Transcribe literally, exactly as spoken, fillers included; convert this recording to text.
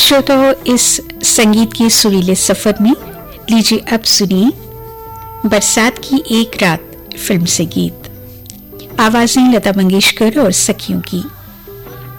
श्रोताओं, इस संगीत के सुरीले सफर में लीजिए अब सुनिए बरसात की एक रात फिल्म से गीत। आवाजें लता मंगेशकर और सखियों की।